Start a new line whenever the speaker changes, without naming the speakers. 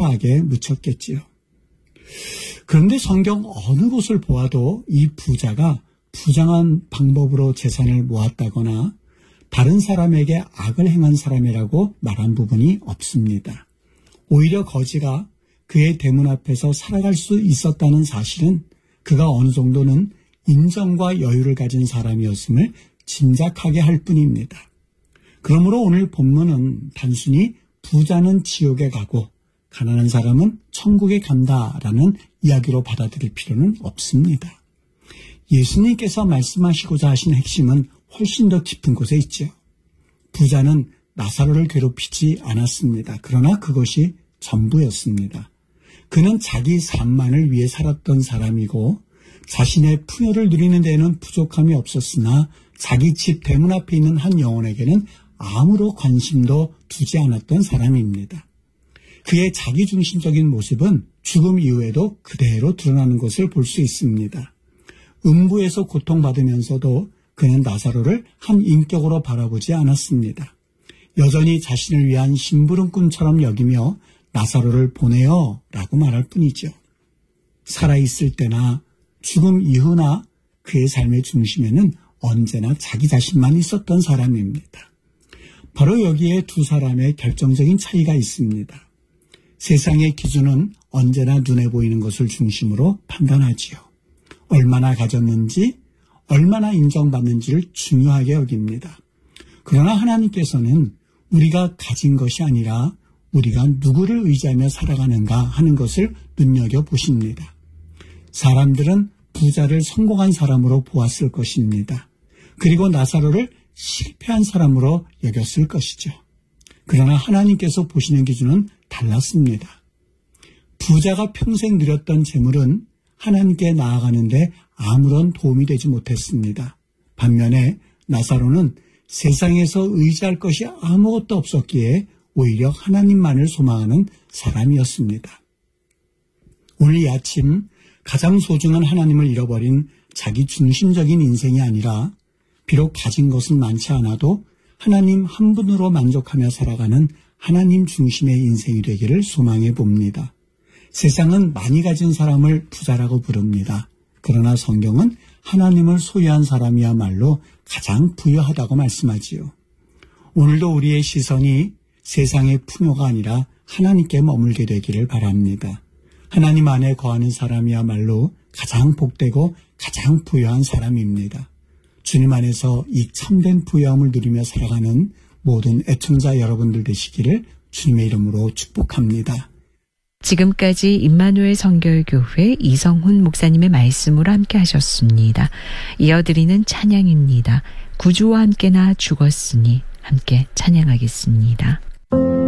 감사하게 묻혔겠지요. 그런데 성경 어느 곳을 보아도 이 부자가 부정한 방법으로 재산을 모았다거나 다른 사람에게 악을 행한 사람이라고 말한 부분이 없습니다. 오히려 거지가 그의 대문 앞에서 살아갈 수 있었다는 사실은 그가 어느 정도는 인정과 여유를 가진 사람이었음을 짐작하게 할 뿐입니다. 그러므로 오늘 본문은 단순히 부자는 지옥에 가고 가난한 사람은 천국에 간다라는 이야기로 받아들일 필요는 없습니다. 예수님께서 말씀하시고자 하신 핵심은 훨씬 더 깊은 곳에 있죠. 부자는 나사로를 괴롭히지 않았습니다. 그러나 그것이 전부였습니다. 그는 자기 삶만을 위해 살았던 사람이고 자신의 풍요를 누리는 데에는 부족함이 없었으나 자기 집 대문 앞에 있는 한 영혼에게는 아무런 관심도 두지 않았던 사람입니다. 그의 자기중심적인 모습은 죽음 이후에도 그대로 드러나는 것을 볼 수 있습니다. 음부에서 고통받으면서도 그는 나사로를 한 인격으로 바라보지 않았습니다. 여전히 자신을 위한 심부름꾼처럼 여기며 나사로를 보내요 라고 말할 뿐이죠. 살아있을 때나 죽음 이후나 그의 삶의 중심에는 언제나 자기 자신만 있었던 사람입니다. 바로 여기에 두 사람의 결정적인 차이가 있습니다. 세상의 기준은 언제나 눈에 보이는 것을 중심으로 판단하지요. 얼마나 가졌는지, 얼마나 인정받는지를 중요하게 여깁니다. 그러나 하나님께서는 우리가 가진 것이 아니라 우리가 누구를 의지하며 살아가는가 하는 것을 눈여겨보십니다. 사람들은 부자를 성공한 사람으로 보았을 것입니다. 그리고 나사로를 실패한 사람으로 여겼을 것이죠. 그러나 하나님께서 보시는 기준은 달랐습니다. 부자가 평생 누렸던 재물은 하나님께 나아가는데 아무런 도움이 되지 못했습니다. 반면에 나사로는 세상에서 의지할 것이 아무것도 없었기에 오히려 하나님만을 소망하는 사람이었습니다. 오늘 이 아침 가장 소중한 하나님을 잃어버린 자기 중심적인 인생이 아니라 비록 가진 것은 많지 않아도 하나님 한 분으로 만족하며 살아가는 하나님 중심의 인생이 되기를 소망해 봅니다. 세상은 많이 가진 사람을 부자라고 부릅니다. 그러나 성경은 하나님을 소유한 사람이야말로 가장 부유하다고 말씀하지요. 오늘도 우리의 시선이 세상의 풍요가 아니라 하나님께 머물게 되기를 바랍니다. 하나님 안에 거하는 사람이야말로 가장 복되고 가장 부유한 사람입니다. 주님 안에서 이 참된 부유함을 누리며 살아가는 모든 애청자 여러분들 되시기를 주님의 이름으로 축복합니다.
지금까지 임마누엘 성결교회 이성훈 목사님의 말씀으로 함께 하셨습니다. 이어드리는 찬양입니다. 구주와 함께나 죽었으니 함께 찬양하겠습니다.